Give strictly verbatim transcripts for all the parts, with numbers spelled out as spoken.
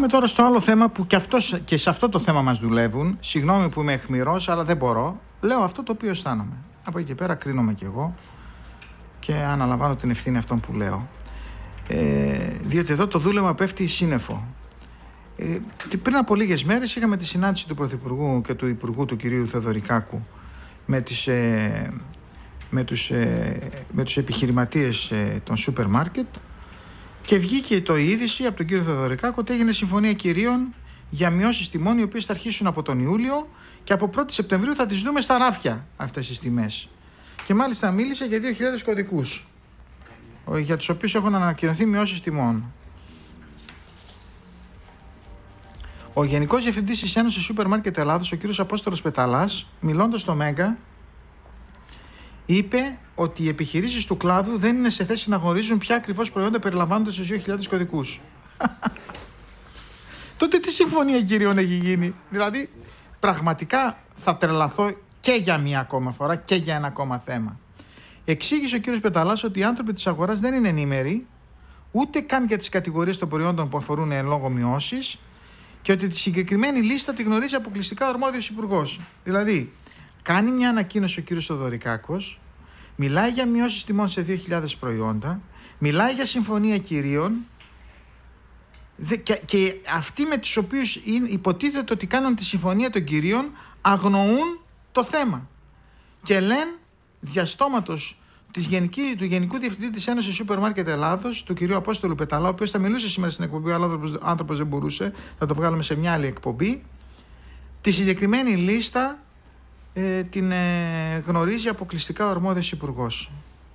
Πάμε τώρα στο άλλο θέμα που και, αυτός, και σε αυτό το θέμα μας δουλεύουν. Συγγνώμη που είμαι αιχμηρός, αλλά δεν μπορώ. Λέω αυτό το οποίο αισθάνομαι. Από εκεί και πέρα κρίνομαι κι εγώ και αναλαμβάνω την ευθύνη αυτών που λέω. Ε, διότι εδώ το δούλευμα πέφτει σύννεφο. Ε, και πριν από λίγες μέρες είχαμε τη συνάντηση του Πρωθυπουργού και του Υπουργού του κυρίου Θεοδωρικάκου με, τις, ε, με, τους, ε, με τους επιχειρηματίες ε, των σούπερ μάρκετ και βγήκε το είδηση από τον κύριο Θεοδωρικάκο ότι έγινε συμφωνία κυρίων για μειώσεις τιμών, οι οποίες θα αρχίσουν από τον Ιούλιο και από πρώτη Σεπτεμβρίου θα τις δούμε στα ράφια αυτές τις τιμές. Και μάλιστα μίλησε για δύο χιλιάδες κωδικούς για τους οποίους έχουν ανακοινωθεί μειώσεις τιμών. Ο Γενικός Διευθυντής της Ένωσης Σούπερ Μάρκετ Ελλάδος, ο κύριος Απόστολος Πεταλάς, μιλώντας στο Μέγκα, είπε ότι οι επιχειρήσεις του κλάδου δεν είναι σε θέση να γνωρίζουν ποια ακριβώς προϊόντα περιλαμβάνονται στους δύο χιλιάδες κωδικούς. Τότε τι συμφωνία κυρίων έχει γίνει? Δηλαδή, πραγματικά θα τρελαθώ και για μία ακόμα φορά και για ένα ακόμα θέμα. Εξήγησε ο κύριος Πεταλάς ότι οι άνθρωποι της αγοράς δεν είναι ενήμεροι ούτε καν για τις κατηγορίες των προϊόντων που αφορούν εν λόγω μειώσεις και ότι τη συγκεκριμένη λίστα τη γνωρίζει αποκλειστικά ο αρμόδιος υπουργός. Δηλαδή, κάνει μια ανακοίνωση ο κύριος Θεοδωρικάκος, μιλάει για μειώσεις τιμών σε δύο χιλιάδες προϊόντα, μιλάει για συμφωνία κυρίων και, και αυτοί με τους οποίους υποτίθεται ότι κάνουν τη συμφωνία των κυρίων αγνοούν το θέμα και λένε διαστόματος της Γενική, του Γενικού Διευθυντή της Ένωσης Σούπερ Μάρκετ Ελλάδος, του κυρίου Απόστολου Πεταλά, ο οποίος θα μιλούσε σήμερα στην εκπομπή, αλλά ο άνθρωπος δεν μπορούσε, θα το βγάλουμε σε μια άλλη εκπομπή. Τη συγκεκριμένη λίστα ε, την ε, γνωρίζει αποκλειστικά ο αρμόδιος υπουργός.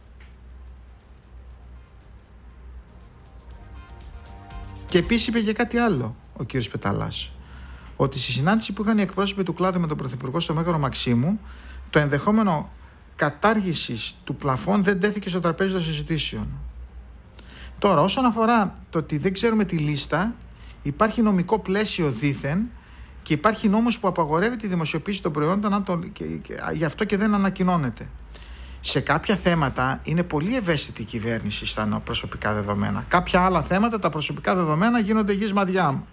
Και επίσης είπε και κάτι άλλο ο κύριος Πεταλάς, ότι στη συνάντηση που είχαν οι εκπρόσωποι του κλάδου με τον Πρωθυπουργό στο Μέγαρο Μαξίμου, το ενδεχόμενο κατάργησης του πλαφών δεν τέθηκε στο τραπέζι των συζητήσεων. Τώρα, όσον αφορά το ότι δεν ξέρουμε τη λίστα, υπάρχει νομικό πλαίσιο δήθεν και υπάρχει νόμος που απαγορεύει τη δημοσιοποίηση των προϊόντων, το, και, και, γι' αυτό και δεν ανακοινώνεται. Σε κάποια θέματα είναι πολύ ευαίσθητη η κυβέρνηση στα προσωπικά δεδομένα. Κάποια άλλα θέματα, τα προσωπικά δεδομένα γίνονται γης μαδιά μου.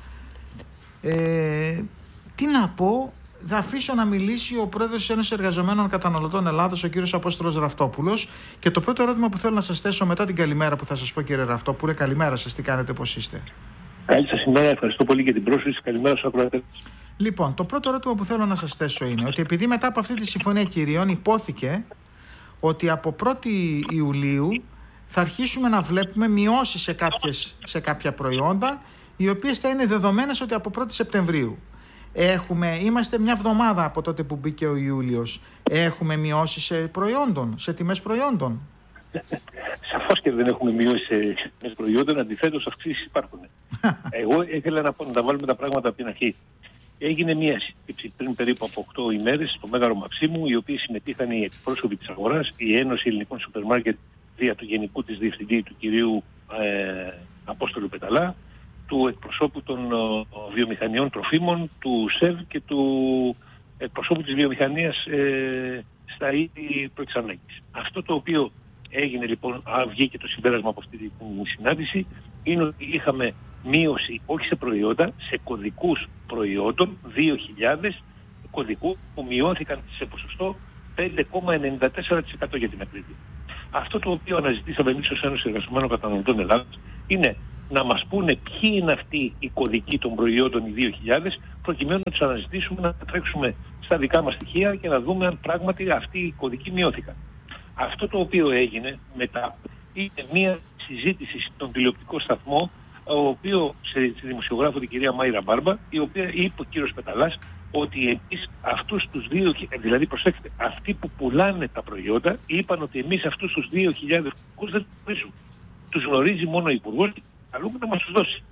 Ε, τι να πω, θα αφήσω να μιλήσει ο πρόεδρος της Ένωσης Εργαζομένων Καταναλωτών Ελλάδος, ο κύριος Απόστολος Ραυτόπουλος. Και το πρώτο ερώτημα που θέλω να σας θέσω μετά την καλημέρα που θα σας πω, κύριε Ραυτόπουλε, καλημέρα σας, τι κάνετε, πώς είστε? Καλή σας ημέρα, ευχαριστώ πολύ για την πρόσκληση. Καλημέρα στους ακροατές. Λοιπόν, το πρώτο ερώτημα που θέλω να σας θέσω είναι ότι επειδή μετά από αυτή τη συμφωνία κυρίων υπόθηκε ότι από πρώτη Ιουλίου θα αρχίσουμε να βλέπουμε μειώσεις σε, κάποιες, σε κάποια προϊόντα, οι οποίες θα είναι δεδομένες ότι από πρώτη Σεπτεμβρίου. Έχουμε, είμαστε μια εβδομάδα από τότε που μπήκε ο Ιούλιος. Έχουμε μειώσει σε προϊόντων, σε τιμές προϊόντων? Σαφώς και δεν έχουμε μειώσει σε τιμές προϊόντων, αντιθέτως αυξήσεις υπάρχουν. Εγώ ήθελα να, πω, να τα βάλουμε τα πράγματα από την αρχή. Έγινε μια σύσκεψη πριν περίπου από οκτώ ημέρες στο Μέγαρο Μαξίμου, οι οποίοι συμμετείχαν οι εκπρόσωποι της αγοράς, η Ένωση Ελληνικών Σούπερ Μάρκετ δια του Γενικού της Διευθυντή, του κυρίου ε, Απόστολου Πεταλά, του εκπροσώπου των uh, βιομηχανιών τροφίμων, του ΣΕΒ και του εκπροσώπου της βιομηχανίας ε, στα είδη πρώτης ανάγκης. Αυτό το οποίο έγινε λοιπόν, βγήκε το συμπέρασμα από αυτή τη συνάντηση, είναι ότι είχαμε μείωση όχι σε προϊόντα, σε κωδικούς προϊόντων, δύο χιλιάδες κωδικού που μειώθηκαν σε ποσοστό πέντε κόμμα ενενήντα τέσσερα τοις εκατό για την ακρίβεια. Αυτό το οποίο αναζητήσαμε εμείς ως Ένωση Εργαζομένων Καταναλωτών Ελλάδος είναι να μας πούνε ποιοι είναι αυτοί οι κωδικοί των προϊόντων οι δύο χιλιάδες, προκειμένου να τους αναζητήσουμε, να τρέξουμε στα δικά μας στοιχεία και να δούμε αν πράγματι αυτοί οι κωδικοί μειώθηκαν. Αυτό το οποίο έγινε μετά είναι μια συζήτηση στον τηλεοπτικό σταθμό, ο οποίο σε, σε δημοσιογράφο την κυρία Μάιρα Μπάρμπα, η οποία είπε ο κύριος Πεταλάς ότι εμείς αυτούς τους δύο, δηλαδή προσέξτε, αυτοί που πουλάνε τα προϊόντα είπαν ότι εμείς αυτούς τους δύο χιλιάδες κωδικούς δεν τους γνωρίζουμε. Τους γνωρίζει μόνο ο Υπουργός και καλούμε να μας τους δώσει.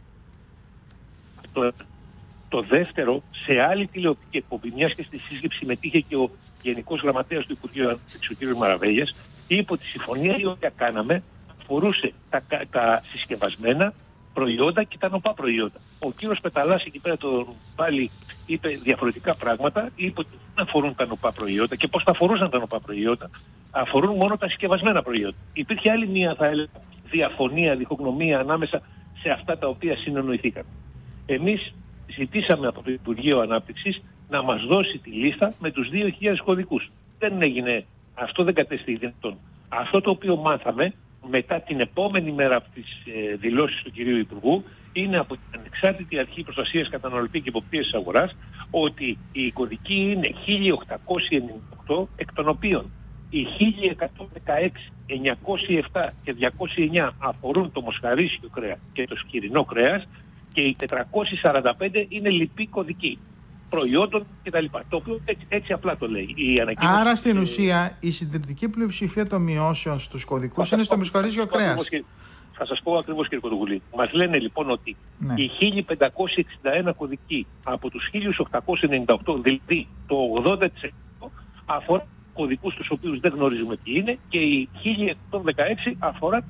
Το, το δεύτερο, σε άλλη τηλεοπτική εκπομπή, μιας και στη σύσκεψη συμμετείχε και ο Γενικός Γραμματέας του Υπουργείου Ανάπτυξης, ο κ. Μαραβέγιας, είπε ότι η συμφωνία η οποία κάναμε αφορούσε τα, τα συσκευασμένα προϊόντα και τα νοπά προϊόντα. Ο κύριος Πεταλάς εκεί πέρα τον πάλι είπε διαφορετικά πράγματα, είπε ότι δεν αφορούν τα νοπά προϊόντα και πώς θα αφορούσαν τα νοπά προϊόντα, αφορούν μόνο τα συσκευασμένα προϊόντα. Υπήρχε άλλη μία, θα έλεγα, διαφωνία, διχογνωμία ανάμεσα σε αυτά τα οποία συνεννοηθήκαν. Εμείς ζητήσαμε από το Υπουργείο Ανάπτυξης να μας δώσει τη λίστα με τους δύο χιλιάδες κωδικούς. Δεν έγινε, αυτό δεν κατέστη δυνατόν. Αυτό το οποίο μάθαμε μετά την επόμενη μέρα από τις ε, δηλώσεις του κυρίου Υπουργού είναι από την Ανεξάρτητη Αρχή Προστασίας Καταναλωτή και Εποπτείας της Αγοράς ότι η κωδική είναι χίλια οκτακόσια ενενήντα οκτώ, εκ των οποίων οι χίλια εκατόν δεκαέξι, εννιακόσια επτά και διακόσια εννιά αφορούν το μοσχαρίσιο κρέας και το σκυρινό κρέας και οι τετρακόσια σαράντα πέντε είναι λιπή κωδική προϊόντων κτλ. Το οποίο έτσι, έτσι απλά το λέει η ανακοίνωση. Άρα στην ουσία η συντριπτική πλειοψηφία των μειώσεων στους κωδικούς είναι στο μοσχαρίσιο κρέας. Θα σας πω ακριβώς, κύριε Κοντογουλή. Μας λένε λοιπόν ότι ναι. οι χίλια πεντακόσια εξήντα ένα κωδικοί από τους χίλια οκτακόσια ενενήντα οκτώ, δηλαδή το ογδόντα τοις εκατό αφορά κωδικούς τους οποίους δεν γνωρίζουμε ποιοι είναι και οι χίλια εκατόν δεκαέξι αφορά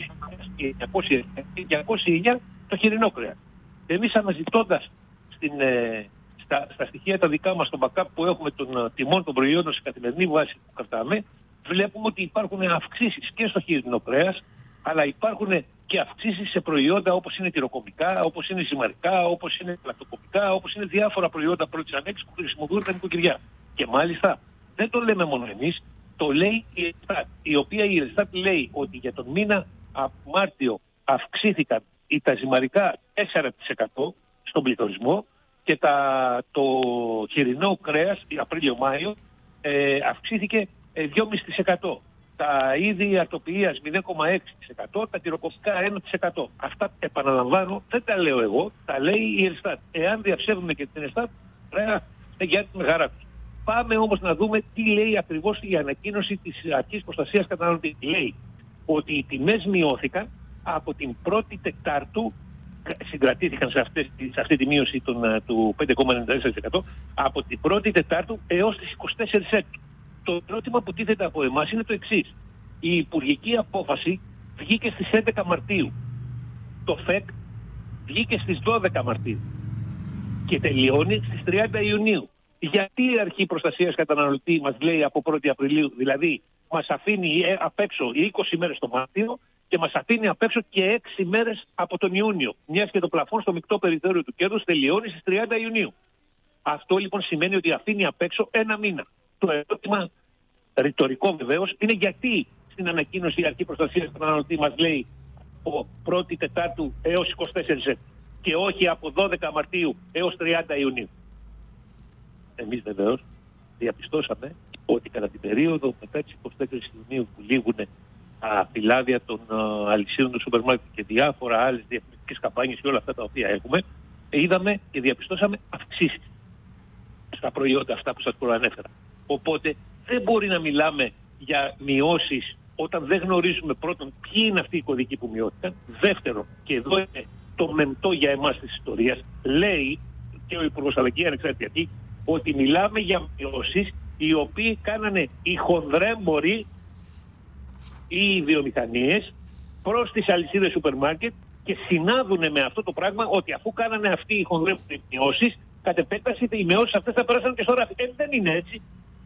εννιακόσια εννιά το χοιρινό κρέας. Εμείς αναζητώντας στην, ε, στα, στα στοιχεία τα δικά μας, στο backup που έχουμε των uh, τιμών των προϊόντων σε καθημερινή βάση που κρατάμε, βλέπουμε ότι υπάρχουν αυξήσεις και στο χοιρινό κρέας, αλλά υπάρχουν και αυξήσεις σε προϊόντα όπως είναι τυροκομικά, όπως είναι ζυμαρικά, όπως είναι λακτοκομικά, όπως είναι διάφορα προϊόντα πρώτης ανάγκης που χρησιμοποιούν τα νοικοκυριά. Και μάλιστα δεν το λέμε μόνο εμείς, το λέει η Ελστάτ, η οποία η Ελστάτ λέει ότι για τον μήνα Μάρτιο αυξήθηκαν τα ζυμαρικά τέσσερα τοις εκατό στον πληθωρισμό και τα, το χοιρινό κρέας, Απρίλιο-Μάιο, ε, αυξήθηκε ε, δυόμισι τοις εκατό. Τα είδη αρτοποιίας μηδέν κόμμα έξι τοις εκατό, τα τυροκομικά ένα τοις εκατό. Αυτά, επαναλαμβάνω, δεν τα λέω εγώ, τα λέει η Ελστάτ. Εάν διαψεύδουμε και την Ελστάτ, πρέπει να γίνει με χαρά τους. Πάμε όμως να δούμε τι λέει ακριβώς η ανακοίνωση της Αρχής Προστασίας Καταναλωτή. Λέει ότι οι τιμές μειώθηκαν από την πρώτη Τετάρτου, συγκρατήθηκαν σε, αυτές, σε αυτή τη μείωση των, του πέντε κόμμα ενενήντα τέσσερα τοις εκατό, από την πρώτη Τετάρτου έως τις είκοσι τέσσερις Έκτου. Το ερώτημα που τίθεται από εμάς είναι το εξής. Η υπουργική απόφαση βγήκε στις έντεκα Μαρτίου. Το ΦΕΚ βγήκε στις δώδεκα Μαρτίου και τελειώνει στις τριάντα Ιουνίου. Γιατί η Αρχή Προστασίας Καταναλωτή μας λέει από πρώτη Απριλίου, δηλαδή μας αφήνει απ' έξω είκοσι μέρες το Μάρτιο και μας αφήνει απ' έξω και έξι μέρες από τον Ιούνιο, μιας και το πλαφόν στο μεικτό περιθώριο του κέρδους τελειώνει στις τριάντα Ιουνίου. Αυτό λοιπόν σημαίνει ότι αφήνει απ' έξω ένα μήνα. Το ερώτημα, ρητορικό βεβαίως, είναι γιατί στην ανακοίνωση η Αρχή Προστασίας Καταναλωτή μας λέει από πρώτη Τετάρτου έως είκοσι τέσσερις Έκτου και όχι από δώδεκα Μαρτίου έως τριάντα Ιουνίου. Εμείς βεβαίως διαπιστώσαμε ότι κατά την περίοδο μετά τις είκοσι τέσσερις Ιουνίου που λήγουν τα φυλάδια των uh, αλυσίδων του σούπερ μάρκετ και διάφορα άλλες διαφημιστικές καμπάνιες και όλα αυτά τα οποία έχουμε, είδαμε και διαπιστώσαμε αυξήσεις στα προϊόντα αυτά που σας προανέφερα. Οπότε δεν μπορεί να μιλάμε για μειώσεις όταν δεν γνωρίζουμε πρώτον ποιοι είναι αυτοί οι κωδικοί που μειώθηκαν. Δεύτερον, και εδώ είναι το μεμπτό για εμάς της ιστορίας, λέει και ο Υπουργός αλλά και η Ανεξάρτητη Αρχή ότι μιλάμε για μειώσεις οι οποίοι κάνανε οι χονδρέμποροι ή οι βιομηχανίες προς τις αλυσίδες σούπερ μάρκετ και συνάδουν με αυτό το πράγμα ότι αφού κάνανε αυτοί οι χονδρέμποροι μειώσεις, κατ' επέκταση οι μειώσεις αυτές θα περάσουν και στο ράφι. Ε, δεν είναι έτσι.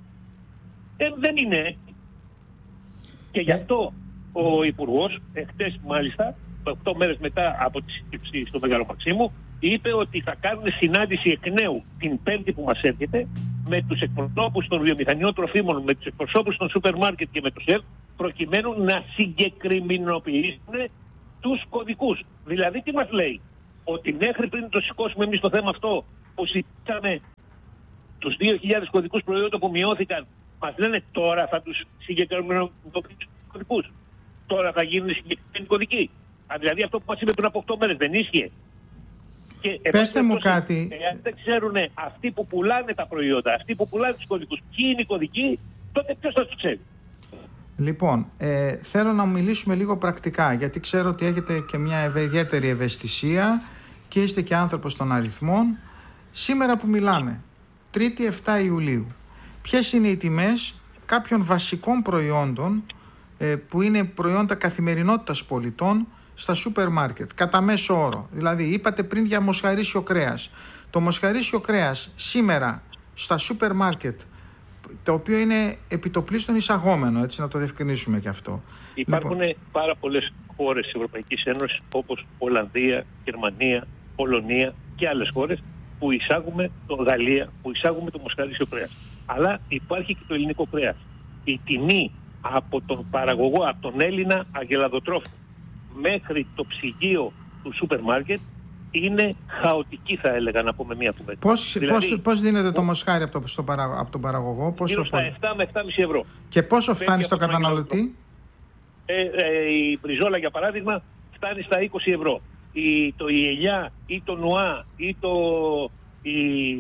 Ε, δεν είναι έτσι. Και γι' αυτό ο Υπουργός, εχθές μάλιστα, οκτώ μέρες μετά από τη σύλληψη στο Μεγάλο Μαξίμου, είπε ότι θα κάνουν συνάντηση εκ νέου την Πέμπτη που μας έρχεται με τους εκπροσώπους των βιομηχανιών τροφίμων, με τους εκπροσώπους των σούπερ μάρκετ και με τους ΕΡ, προκειμένου να συγκεκριμενοποιήσουν τους κωδικούς. Δηλαδή τι μας λέει, ότι μέχρι πριν το σηκώσουμε εμείς το θέμα αυτό που συζητήσαμε τους δύο χιλιάδες κωδικούς προϊόντων που μειώθηκαν, μας λένε τώρα θα τους συγκεκριμενοποιήσουν τους κωδικούς. Τώρα θα γίνουν συγκεκριμένοι κωδικοί. Δηλαδή αυτό που μας είπε πριν από οκτώ μέρες δεν ίσχυε. Και πέστε μου κάτι. Εάν δεν ξέρουν αυτοί που πουλάνε τα προϊόντα, αυτοί που πουλάνε τους κωδικούς, ποιοι είναι οι κωδικοί, τότε ποιος θα τους ξέρει. Λοιπόν, ε, θέλω να μιλήσουμε λίγο πρακτικά, γιατί ξέρω ότι έχετε και μια ιδιαίτερη ευαισθησία και είστε και άνθρωπος των αριθμών. Σήμερα που μιλάμε, Τρίτη επτά Ιουλίου, ποιες είναι οι τιμές κάποιων βασικών προϊόντων ε, που είναι προϊόντα καθημερινότητας πολιτών στα σούπερ μάρκετ, κατά μέσο όρο? Δηλαδή, είπατε πριν για μοσχαρίσιο κρέας. Το μοσχαρίσιο κρέας σήμερα στα σούπερ μάρκετ, το οποίο είναι επιτοπλίστων εισαγόμενο, έτσι να το διευκρινίσουμε και αυτό. Υπάρχουν λοιπόν πάρα πολλές χώρες της Ευρωπαϊκής Ένωσης όπως Ολλανδία, Γερμανία, Πολωνία, και άλλες χώρες που εισάγουμε το Γαλλία, που εισάγουμε το μοσχαρίσιο κρέας. Αλλά υπάρχει και το ελληνικό κρέας. Η τιμή από τον παραγωγό, από τον Έλληνα αγελαδοτρόφο μέχρι το ψυγείο του σούπερ μάρκετ είναι χαοτική, θα έλεγα, να πούμε μία κουβέντα. Πώς, δηλαδή, πώς, πώς δίνεται το μοσχάρι από, το, στο παρα, από τον παραγωγό, πόσο γύρω στα επτά με επτά κόμμα πέντε ευρώ. Και πόσο φτάνει στο καταναλωτή? Ε, ε, η μπριζόλα, για παράδειγμα, φτάνει στα είκοσι ευρώ. Η, το, η ελιά ή το νουά ή το, η,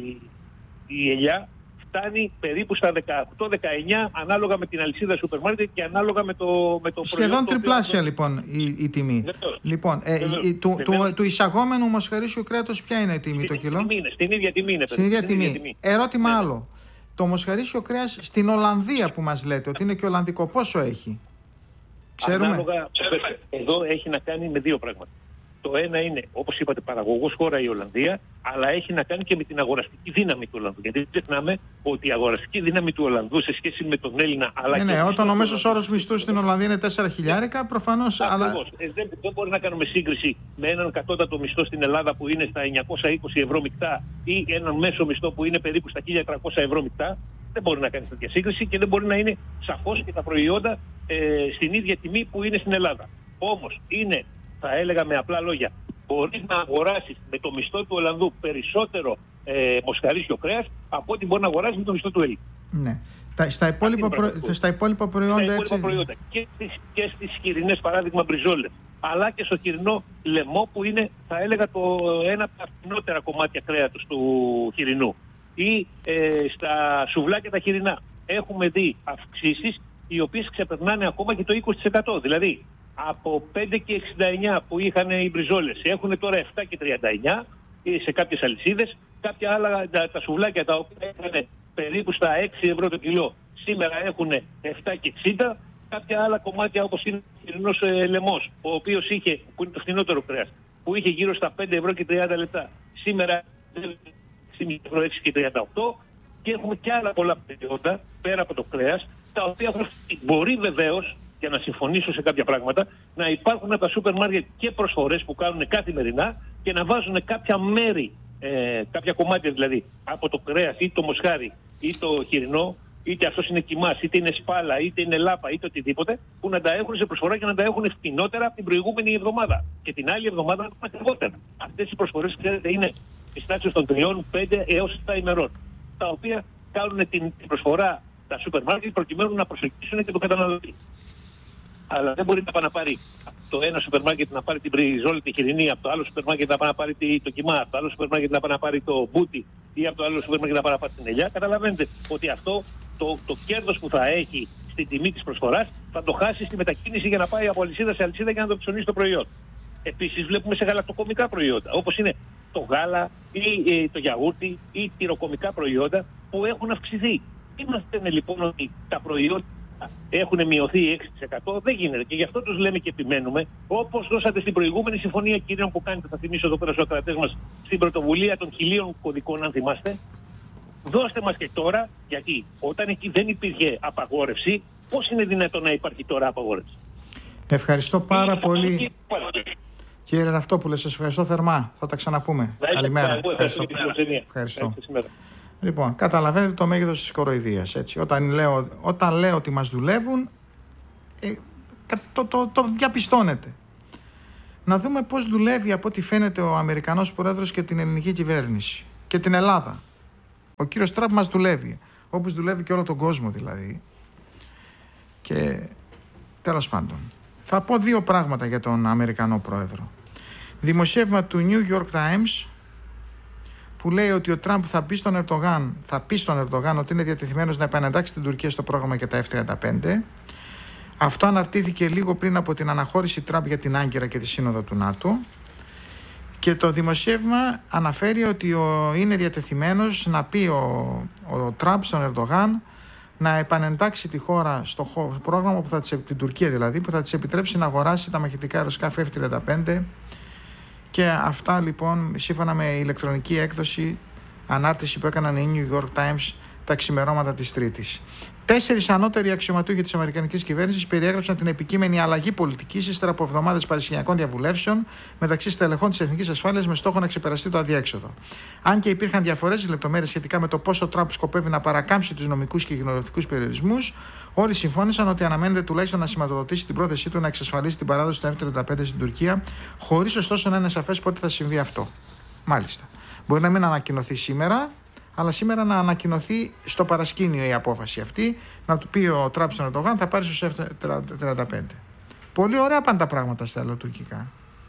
η ελιά φτάνει περίπου στα δεκαοκτώ με δεκαεννιά ανάλογα με την αλυσίδα σούπερ μάρκετ και ανάλογα με το, με το σχεδόν προϊόν. Τριπλάσια λοιπόν η, η τιμή. Βεβαίως. Λοιπόν, ε, η, του, του, του εισαγόμενου μοσχαρίσιου κρέατος ποια είναι η τιμή στην το κιλό? Τιμή είναι, στην ίδια τιμή είναι. Στην ίδια τιμή. τιμή. Ερώτημα ναι. άλλο. Το μοσχαρίσιο κρέας στην Ολλανδία που μας λέτε ότι είναι και Ολλανδικό, πόσο έχει? Ξέρουμε. Ανάλογα, εδώ έχει να κάνει με δύο πράγματα. Το ένα είναι, όπως είπατε, παραγωγός χώρα η Ολλανδία, αλλά έχει να κάνει και με την αγοραστική δύναμη του Ολλανδού. Γιατί δεν ξεχνάμε ότι η αγοραστική δύναμη του Ολλανδού σε σχέση με τον Έλληνα. Αλλά ναι, και ναι, όταν ο μέσος όρος μισθού μισθού στην Ολλανδία είναι τέσσερα χιλιάρικα, προφανώς. Αλλά... Ε, δεν, δεν μπορεί να κάνουμε σύγκριση με έναν κατώτατο μισθό στην Ελλάδα που είναι στα εννιακόσια είκοσι ευρώ μεικτά ή έναν μέσο μισθό που είναι περίπου στα χίλια τριακόσια ευρώ μεικτά. Δεν μπορεί να κάνει τέτοια σύγκριση και δεν μπορεί να είναι σαφώς και τα προϊόντα ε, στην ίδια τιμή που είναι στην Ελλάδα. Όμως είναι, θα έλεγα με απλά λόγια, μπορείς να αγοράσεις με το μισθό του Ολλανδού περισσότερο ε, μοσχαρίσιο κρέας από ό,τι μπορεί να αγοράσεις με το μισθό του Έλληνα. Ναι. Τα, στα, υπόλοιπα προ... στα υπόλοιπα προϊόντα, στα υπόλοιπα έτσι... προϊόντα. Και στις, και στις χοιρινές, παράδειγμα, μπριζόλες, αλλά και στο χοιρινό λαιμό που είναι, θα έλεγα, το ένα από τα φθηνότερα κομμάτια κρέατος του χοιρινού. Ή ε, στα σουβλάκια τα χοιρινά. Έχουμε δει αυξήσεις οι οποίες ξεπερνάνε ακόμα και το είκοσι τοις εκατό. Δηλαδή, από πέντε και εξήντα εννιά που είχαν οι μπριζόλες, έχουν τώρα επτά και τριάντα εννιά σε κάποιες αλυσίδες. Κάποια άλλα, τα, τα σουβλάκια τα οποία είχαν περίπου στα έξι ευρώ το κιλό, σήμερα έχουν επτά και εξήντα. Κάποια άλλα κομμάτια, όπως είναι ο χοιρινός ε, λαιμός, ο οποίος είχε, που είναι το φθηνότερο κρέας, που είχε γύρω στα πέντε ευρώ και τριάντα λεπτά, σήμερα έξι και τριάντα οκτώ. Και έχουμε και άλλα πολλά προϊόντα πέρα από το κρέας, τα οποία έχουν, μπορεί βεβαίως, για να συμφωνήσω σε κάποια πράγματα, να υπάρχουν από τα σούπερ μάρκετ και προσφορές που κάνουν καθημερινά και να βάζουν κάποια μέρη, ε, κάποια κομμάτια δηλαδή, από το κρέας ή το μοσχάρι ή το χοιρινό, είτε αυτό είναι κοιμάς, είτε είναι σπάλα, είτε είναι λάπα, είτε οτιδήποτε, που να τα έχουν σε προσφορά και να τα έχουν φτηνότερα από την προηγούμενη εβδομάδα. Και την άλλη εβδομάδα να έχουν ακριβότερα. Αυτές οι προσφορές, ξέρετε, είναι στις τάξεις των τριών, πέντε έως επτά ημερών, τα οποία κάνουν την, την προσφορά τα σούπερ μάρκετ προκειμένου να προσελκύσουν και τον καταναλωτή. Αλλά δεν μπορεί να πάει να πάρει από το ένα σούπερ μάρκετ να πάρει την μπριζόλη, τη χοιρινή, από το άλλο σούπερ μάρκετ να πάει να πάρει το κιμά, από το άλλο σούπερ μάρκετ να πάει να πάρει το μπούτι ή από το άλλο σούπερ μάρκετ να πάει να πάρει την ελιά. Καταλαβαίνετε ότι αυτό το, το κέρδος που θα έχει στην τιμή της προσφοράς θα το χάσει στη μετακίνηση για να πάει από αλυσίδα σε αλυσίδα για να το ψωνίσει το προϊόν. Επίσης, βλέπουμε σε γαλακτοκομικά προϊόντα, όπως είναι το γάλα ή ε, το γιαούρτι ή τυροκομικά προϊόντα που έχουν αυξηθεί. Είμαστε λοιπόν ότι τα προϊόντα έχουν μειωθεί έξι τοις εκατό, δεν γίνεται. Και γι' αυτό τους λέμε και επιμένουμε, όπως δώσατε στην προηγούμενη συμφωνία κυρίων που κάνετε, θα θυμίσω εδώ πέρα στους ακροατές μας, στην πρωτοβουλία των χιλίων κωδικών, αν θυμάστε. Δώστε μας και τώρα, γιατί όταν εκεί δεν υπήρχε απαγόρευση, πώς είναι δυνατόν να υπάρχει τώρα απαγόρευση? Ευχαριστώ πάρα Είναι πολύ. Κύριε Ραυτόπουλε, σας ευχαριστώ θερμά. Θα τα ξαναπούμε. Καλημέρα. Ευχαριστώ. Ευχαριστώ. Λοιπόν, καταλαβαίνετε το μέγεθος της κοροϊδίας. Έτσι. Όταν, λέω, όταν λέω ότι μας δουλεύουν, ε, το, το, το διαπιστώνετε. Να δούμε πώς δουλεύει από ό,τι φαίνεται ο Αμερικανός Πρόεδρος και την ελληνική κυβέρνηση. Και την Ελλάδα. Ο κύριος Τραμπ μας δουλεύει. Όπως δουλεύει και όλο τον κόσμο δηλαδή. Και τέλος πάντων. Θα πω δύο πράγματα για τον Αμερικανό Πρόεδρο. Δημοσίευμα του New York Times που λέει ότι ο Τραμπ θα πει στον Ερντογάν, θα πει στον Ερντογάν ότι είναι διατεθειμένος να επανεντάξει την Τουρκία στο πρόγραμμα για τα εφ τριάντα πέντε. Αυτό αναρτήθηκε λίγο πριν από την αναχώρηση Τραμπ για την Άγκυρα και τη Σύνοδο του ΝΑΤΟ. Και το δημοσίευμα αναφέρει ότι ο, είναι διατεθειμένος να πει ο, ο Τραμπ στον Ερντογάν να επανεντάξει τη χώρα στο πρόγραμμα, που θα της, την Τουρκία δηλαδή, που θα της επιτρέψει να αγοράσει τα μαχητικά αεροσκάφη εφ τριάντα πέντε. Και αυτά λοιπόν σύμφωνα με ηλεκτρονική έκδοση, ανάρτηση που έκαναν οι New York Times τα ξημερώματα της Τρίτης. Τέσσερις ανώτεροι αξιωματούχοι της Αμερικανικής κυβέρνησης περιέγραψαν την επικείμενη αλλαγή πολιτικής ύστερα από εβδομάδες παρασκηνιακών διαβουλεύσεων μεταξύ στελεχών της Εθνικής Ασφάλειας με στόχο να ξεπεραστεί το αδιέξοδο. Αν και υπήρχαν διαφορές στις λεπτομέρειες σχετικά με το πόσο ο Τραμπ σκοπεύει να παρακάμψει τους νομικούς και υγειονομικούς περιορισμούς, όλοι συμφώνησαν ότι αναμένεται τουλάχιστον να σηματοδοτήσει την πρόθεσή του να εξασφαλίσει την παράδοση του εφ τριάντα πέντε στην Τουρκία, χωρίς ωστόσο να είναι σαφές πότε θα συμβεί αυτό. Μάλιστα. Μπορεί να μην ανακοινωθεί σήμερα, αλλά σήμερα να ανακοινωθεί στο παρασκήνιο η απόφαση αυτή, να του πει ο Τραμπ στον Ερντογάν θα πάρει στο εφ τριάντα πέντε. Πολύ ωραία πάνε τα πράγματα στα ελλοτουρκικά.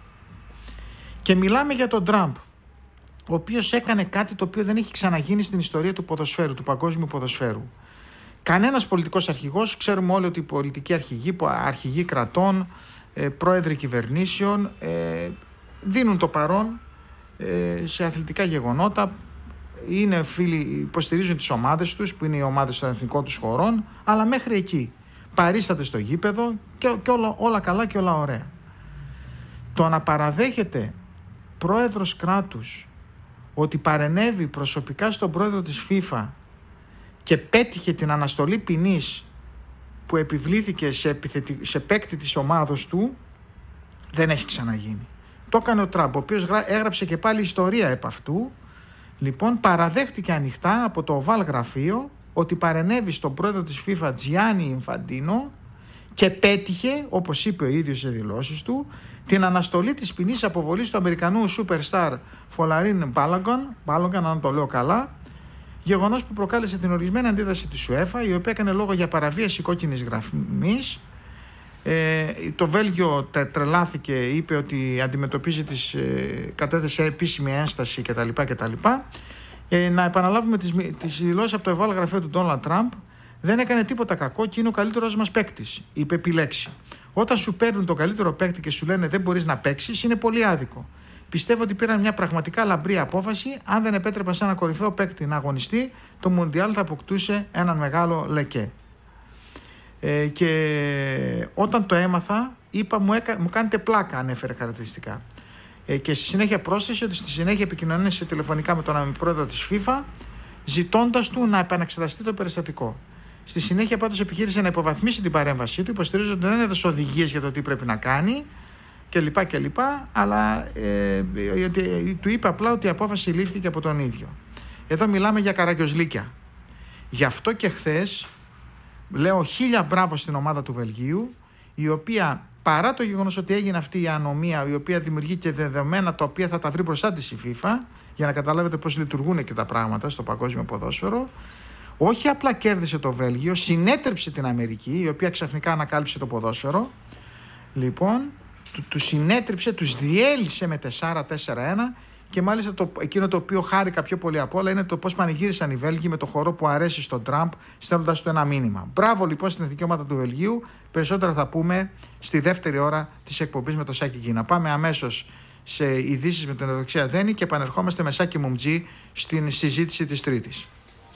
Και μιλάμε για τον Τραμπ, ο οποίος έκανε κάτι το οποίο δεν έχει ξαναγίνει στην ιστορία του ποδοσφαίρου, του παγκόσμιου ποδοσφαίρου. Κανένας πολιτικός αρχηγός, ξέρουμε όλοι ότι οι πολιτικοί αρχηγοί, αρχηγοί κρατών, ε, πρόεδροι κυβερνήσεων ε, δίνουν το παρόν ε, σε αθλητικά γεγονότα. Είναι φίλοι, υποστηρίζουν τις ομάδες τους, που είναι οι ομάδες των εθνικών τους χωρών, αλλά μέχρι εκεί. Παρίσταται στο γήπεδο και, και όλα, όλα καλά και όλα ωραία. Το να παραδέχεται πρόεδρος κράτους ότι παρενέβη προσωπικά στον πρόεδρο της FIFA και πέτυχε την αναστολή ποινής που επιβλήθηκε σε, επιθετη... σε παίκτη της ομάδος του, δεν έχει ξαναγίνει. Το έκανε ο Τραμπ, ο οποίος έγραψε και πάλι ιστορία επ' αυτού. Λοιπόν, παραδέχτηκε ανοιχτά από το ΟΒΑΛ γραφείο ότι παρενέβη στον πρόεδρο της FIFA Τζιάννι Ινφαντίνο και πέτυχε, όπως είπε ο ίδιος σε δηλώσεις του, την αναστολή της ποινής αποβολής του Αμερικανού superstar Φολαρίν Μπάλογκαν, αν το λέω καλά, γεγονός που προκάλεσε την ορισμένη αντίδραση της UEFA, η οποία έκανε λόγο για παραβίαση κόκκινης γραμμής. Ε, το Βέλγιο τρελάθηκε, είπε ότι αντιμετωπίζει τις, ε, κατέθεσε επίσημη ένσταση κτλ. κτλ. Ε, να επαναλάβουμε τις, τις δηλώσεις από το ΕΒΑΛ γραφείο του Ντόναλντ Τραμπ. Δεν έκανε τίποτα κακό και είναι ο καλύτερος μας παίκτης, είπε επιλέξει. Όταν σου παίρνουν τον καλύτερο παίκτη και σου λένε δεν μπορείς να παίξεις, είναι πολύ άδικο. Πιστεύω ότι πήραν μια πραγματικά λαμπρή απόφαση. Αν δεν επέτρεπαν σε ένα κορυφαίο παίκτη να αγωνιστεί, το Μουντιάλ θα αποκτούσε έναν μεγάλο λεκέ. Ε, και όταν το έμαθα, είπα μου, έκα, μου κάνετε πλάκα, ανέφερε χαρακτηριστικά. Ε, και στη συνέχεια πρόσθεσε ότι στη συνέχεια επικοινωνήσε τηλεφωνικά με τον πρόεδρο της FIFA, ζητώντας του να επαναξεταστεί το περιστατικό. Στη συνέχεια πάντως επιχείρησε να υποβαθμίσει την παρέμβασή του, υποστηρίζοντας ότι δεν έδωσε οδηγίες για το τι πρέπει να κάνει κλπ. κλπ. Αλλά ε, ε, του είπε απλά ότι η απόφαση λήφθηκε από τον ίδιο. Εδώ μιλάμε για καραγκιοζλίκια. Γι' αυτό και χθες λέω χίλια μπράβο στην ομάδα του Βελγίου, η οποία παρά το γεγονός ότι έγινε αυτή η ανομία, η οποία δημιουργεί και δεδομένα τα οποία θα τα βρει μπροστά της η FIFA, για να καταλάβετε πώς λειτουργούν και τα πράγματα στο παγκόσμιο ποδόσφαιρο, όχι απλά κέρδισε το Βέλγιο, συνέτρεψε την Αμερική, η οποία ξαφνικά ανακάλυψε το ποδόσφαιρο. Λοιπόν, του, του συνέτρεψε, τους διέλυσε με τέσσερα τέσσερα ένα. Και μάλιστα το, εκείνο το οποίο χάρηκα πιο πολύ απ' όλα είναι το πώς πανηγύρισαν οι Βέλγοι με το χορό που αρέσει στον Τραμπ, στέλνοντας του ένα μήνυμα. Μπράβο λοιπόν στην εθνική ομάδα του Βελγίου. Περισσότερα θα πούμε στη δεύτερη ώρα της εκπομπής με το Σάκη Γκίνα. Πάμε αμέσως σε ειδήσεις με την Ορθοδοξία Δένη και επανερχόμαστε με Σάκη Μουμτζή στην συζήτηση της Τρίτης.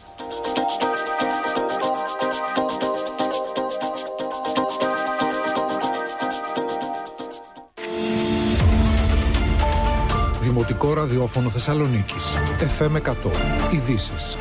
Δημοτικό ραδιόφωνο Θεσσαλονίκης. εφ εμ εκατό. Ειδήσεις.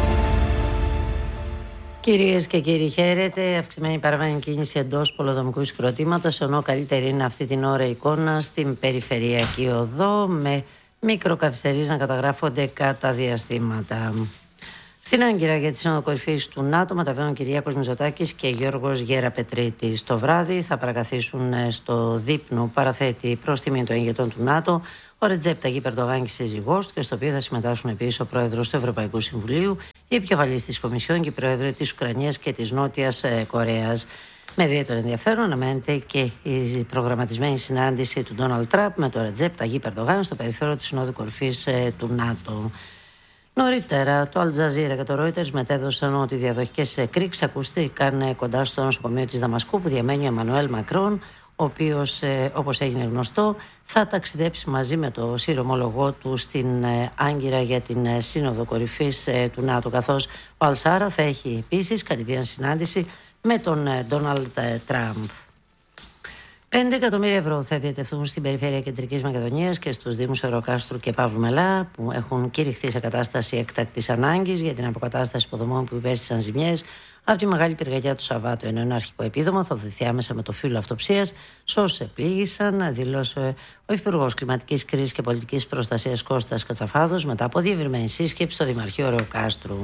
Κυρίες και κύριοι, χαίρετε. Αυξημένη παραβάνη κίνηση εντός πολεοδομικού συγκροτήματος, ενώ καλύτερη είναι αυτή την ώρα η εικόνα στην περιφερειακή οδό, με μικροκαθυστερήσεις να καταγράφονται κατά διαστήματα. Στην Άγκυρα για τη Σύνοδο Κορυφής του ΝΑΤΟ μεταβαίνουν Κυριάκος Μητσοτάκης και Γιώργος Γεραπετρίτης. Το βράδυ θα παρακαθίσουν στο δείπνο παραθέτη προς τιμή των ηγετών του ΝΑΤΟ ο Ρετζέπ Ταγίπ Ερντογάν και σύζυγός του, και στο οποίο θα συμμετάσχουν επίσης ο πρόεδρος του Ευρωπαϊκού Συμβουλίου, η επικεφαλής της Κομισιόν και η πρόεδροι της Ουκρανίας και της Νότιας Κορέας. Με ιδιαίτερο ενδιαφέρον αναμένεται και η προγραμματισμένη συνάντηση του Ντόναλντ Τραμπ με τον Ρετζέπ Ταγίπ Ερντογάν στο περιθώριο της Συνόδου Κορυφής του ΝΑΤΟ. Νωρίτερα, το Al Jazeera και το Reuters μετέδωσαν ότι οι διαδοχικές εκρήξεις ακούστηκαν κοντά στο νοσοκομείο της Δαμασκού που διαμένει ο Εμμανουέλ Μακρόν, ο οποίος, όπως έγινε γνωστό, θα ταξιδέψει μαζί με το σύρωμολογό του στην Άγκυρα για την Σύνοδο Κορυφής του ΝΑΤΟ, καθώς ο Αλσάρα θα έχει επίσης κατηδίαν συνάντηση με τον Ντόναλντ Τραμπ. πέντε εκατομμύρια ευρώ θα διατεθούν στην περιφέρεια Κεντρικής Μακεδονίας και στους Δήμους Ωροκάστρου και Παύλου Μελά, που έχουν κηρυχθεί σε κατάσταση έκτακτης ανάγκης για την αποκατάσταση υποδομών που υπέστησαν ζημιές από τη μεγάλη πυρκαγιά του Σαββάτου. Ενώ ένα αρχικό επίδομα θα δοθεί άμεσα με το φύλλο αυτοψίας σε όσους επλήγησαν, δήλωσε ο Υπουργός Κλιματικής Κρίσης και Πολιτικής Προστασίας Κώστας Κατσαφάδος μετά από διευρυμένη σύσκεψη στο Δημαρχείο Ωροκάστρου.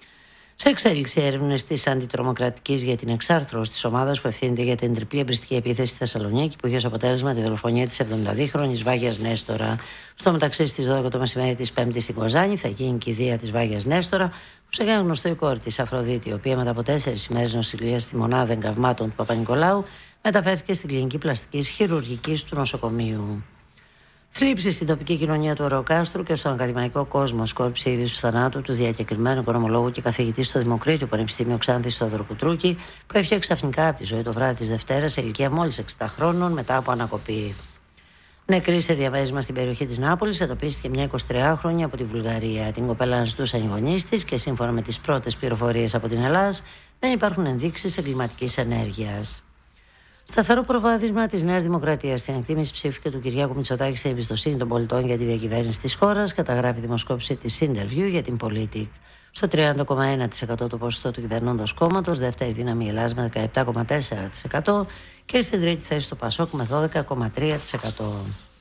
Σε εξέλιξη έρευνες της Αντιτρομοκρατικής για την εξάρθρωση της ομάδας που ευθύνεται για την τριπλή εμπριστική επίθεση στη Θεσσαλονίκη, που είχε ως αποτέλεσμα τη δολοφονία της εβδομηνταδύχρονης Βάγιας Νέστορα. Στο μεταξύ, στις δώδεκα το μεσημέρι της Πέμπτης στην Κοζάνη θα γίνει κηδεία της Βάγιας Νέστορα, που σε έκανε γνωστό η κόρη της Αφροδίτη, η οποία μετά από τέσσερις ημέρες νοσηλείας στη μονάδα εγκαυμάτων του Παπα-Νικολάου μεταφέρθηκε στην κλινική πλαστικής χειρουργικής του νοσοκομείου. Θλίψη στην τοπική κοινωνία του Ωροκάστρου και στον ακαδημαϊκό κόσμο σκόρψη είδους του θανάτου του διακεκριμένου οικονομολόγου και καθηγητή στο Δημοκρίτιο Πανεπιστήμιο Ξάνθης Θόδωρου Κουτρούκη, που έφυγε ξαφνικά από τη ζωή το βράδυ της Δευτέρας σε ηλικία μόλις εξήντα χρόνων μετά από ανακοπή. Νεκρή σε διαμέρισμα στην περιοχή της Νάπολης εντοπίστηκε μια εικοσιτριάχρονη από τη Βουλγαρία. Την κοπέλα ζητούσαν οι γονείς της και σύμφωνα με τις πρώτες πληροφορίες από την Ελλάδα δεν υπάρχουν ενδείξεις εγκληματικής ενέργειας. Σταθερό προβάδισμα της Νέας Δημοκρατίας στην εκτίμηση ψήφου και του Κυριάκου Μητσοτάκη στην εμπιστοσύνη των πολιτών για τη διακυβέρνηση της χώρας, καταγράφει δημοσκόπηση της Interview για την Politic. Στο τριάντα κόμμα ένα τοις εκατό το ποσοστό του κυβερνώντος κόμματος, δεύτερη δύναμη η Ελλάδα με δεκαεπτά κόμμα τέσσερα τοις εκατό και στην τρίτη θέση το Πασόκ με δώδεκα κόμμα τρία τοις εκατό.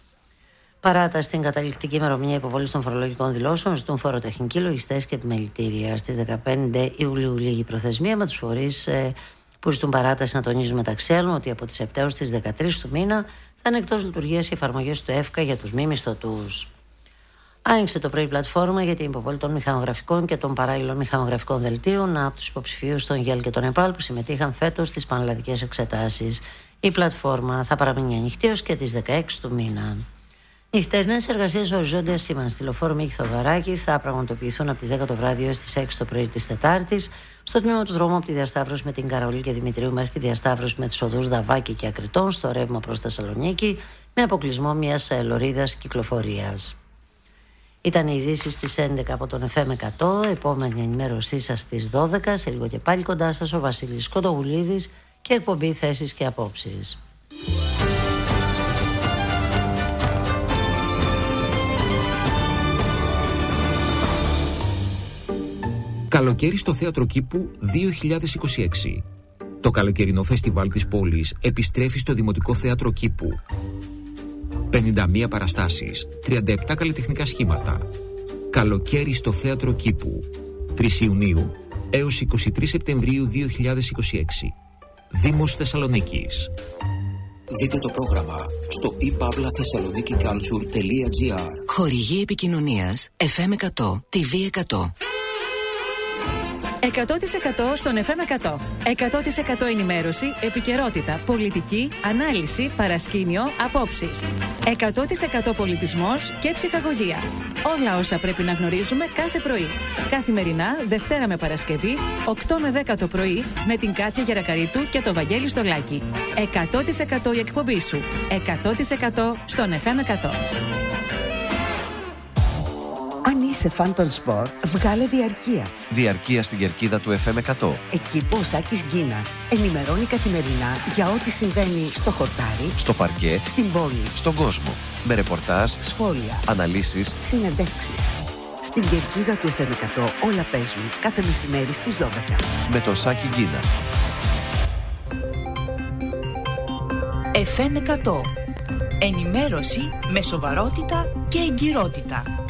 Παράταση στην καταληκτική ημερομηνία υποβολής των φορολογικών δηλώσεων ζητούν φοροτεχνικοί, λογιστές και επιμελητήρια. Στις δεκαπέντε Ιουλίου λίγη προθεσμία, με τους φορείς ε, που ζητούν παράταση να τονίζουν μεταξύ άλλων ότι από τις επτά έως τις δεκατρείς του μήνα θα είναι εκτός λειτουργίας οι εφαρμογές του ΕΦΚΑ για τους μη μισθωτούς. Άνοιξε το πρωί πλατφόρμα για την υποβολή των μηχανογραφικών και των παράλληλων μηχανογραφικών δελτίων από τους υποψηφίους των ΓΕΛ και των ΕΠΑΛ που συμμετείχαν φέτος στις πανελλαδικές εξετάσεις. Η πλατφόρμα θα παραμείνει ανοιχτή έως και τις δεκαέξι του μήνα. Νυχτερινές εργασίες οριζόντια σήμανση στη λεωφόρο Μίκη Θοδωράκη θα πραγματοποιηθούν από τις δέκα το βράδυ έως τις έξι το πρωί της Τετάρτης, στο τμήμα του δρόμου από τη διασταύρωση με την Καραολή και Δημητρίου μέχρι τη διασταύρωση με τις οδούς Δαβάκη και Ακριτών στο ρεύμα προς Θεσσαλονίκη, με αποκλεισμό μιας λωρίδας κυκλοφορίας. Ήταν οι ειδήσεις στις έντεκα από τον εφ εμ εκατό. Επόμενη ενημέρωσή σας στις δώδεκα. Σε λίγο και πάλι κοντά σας ο Βασίλης Κοντογουλίδης και εκπομπή Θέσεις και Απόψεις. Καλοκαίρι στο Θέατρο Κήπου δύο χιλιάδες είκοσι έξι. Το καλοκαιρινό φεστιβάλ της πόλης επιστρέφει στο Δημοτικό Θέατρο Κήπου. πενήντα μία παραστάσεις, τριάντα επτά καλλιτεχνικά σχήματα. Καλοκαίρι στο Θέατρο Κήπου. τρεις Ιουνίου έως είκοσι τρεις Σεπτεμβρίου δύο χιλιάδες είκοσι έξι. Δήμος Θεσσαλονίκης. Δείτε το πρόγραμμα στο e pavla thessaloniki culture τελεία gr. Χορηγή επικοινωνίας εφ εμ εκατό, τι βι εκατό. εκατό τοις εκατό στον εφ εμ εκατό. εκατό τοις εκατό ενημέρωση, επικαιρότητα, πολιτική, ανάλυση, παρασκήνιο, απόψεις. εκατό τοις εκατό πολιτισμός και ψυχαγωγία. Όλα όσα πρέπει να γνωρίζουμε κάθε πρωί. Καθημερινά, Δευτέρα με Παρασκευή, οκτώ με δέκα το πρωί, με την Κάτια Γερακαρίτου και το Βαγγέλη Στολάκη. εκατό τοις εκατό η εκπομπή σου. εκατό τοις εκατό στον εφ εμ εκατό. Αν είσαι φαν των σπορ, βγάλε διαρκείας. Διαρκεία στην κερκίδα του εφ εμ εκατό. Εκεί που ο Σάκης Γκίνας ενημερώνει καθημερινά για ό,τι συμβαίνει στο χορτάρι, στο παρκέ, στην πόλη, στον κόσμο. Με ρεπορτάζ, σχόλια, αναλύσεις, συνεντεύξεις. Στην κερκίδα του εφ εμ εκατό όλα παίζουν κάθε μεσημέρι στις δώδεκα. Με τον Σάκη Γκίνα. εφ εμ εκατό. Ενημέρωση με σοβαρότητα και εγκυρότητα.